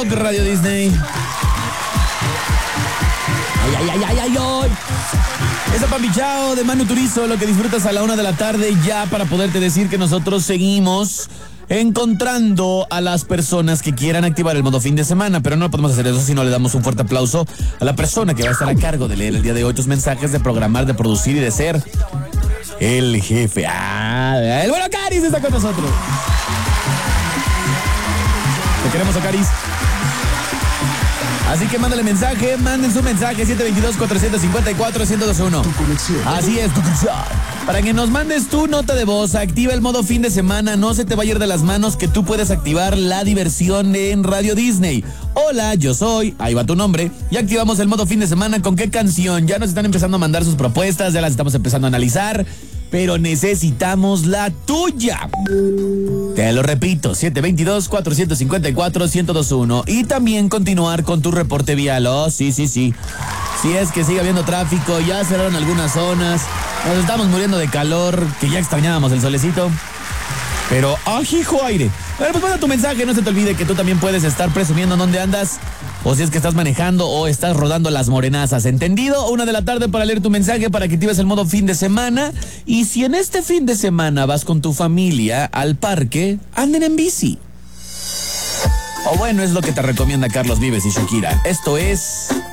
Rock Radio Disney. Ay. Esa Pambichao de Manu Turizo, lo que disfrutas a la 1 de la tarde, ya para poderte decir que nosotros seguimos encontrando a las personas que quieran activar el modo fin de semana, pero no podemos hacer eso si no le damos un fuerte aplauso a la persona que va a estar a cargo de leer el día de hoy tus mensajes, de programar, de producir y de ser el jefe. El bueno Caris está con nosotros. Te queremos, Caris. Así que mándale mensaje, manden su mensaje 722-454-1021. Así es, tu conexión. Para que nos mandes tu nota de voz, activa el modo fin de semana, no se te va a ir de las manos que tú puedes activar la diversión en Radio Disney. Hola, yo soy, ahí va tu nombre, y activamos el modo fin de semana. ¿Con qué canción? Ya nos están empezando a mandar sus propuestas, ya las estamos empezando a analizar, pero necesitamos la tuya. Te lo repito, 722-454-1021. Y también continuar con tu reporte vial. Oh, sí. Si es que sigue habiendo tráfico, ya cerraron algunas zonas, nos estamos muriendo de calor, que ya extrañábamos el solecito. Pero, hijo aire. A ver, pues manda tu mensaje, no se te olvide que tú también puedes estar presumiendo en dónde andas, o si es que estás manejando o estás rodando las morenazas. ¿Entendido? 1 de la tarde para leer tu mensaje, para que actives el modo fin de semana. Y si en este fin de semana vas con tu familia al parque, anden en bici. O bueno, es lo que te recomienda Carlos Vives y Shakira. Esto es